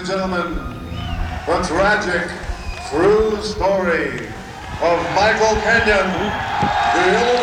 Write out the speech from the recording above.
and gentlemen, the tragic true story of Michael Kenyon, the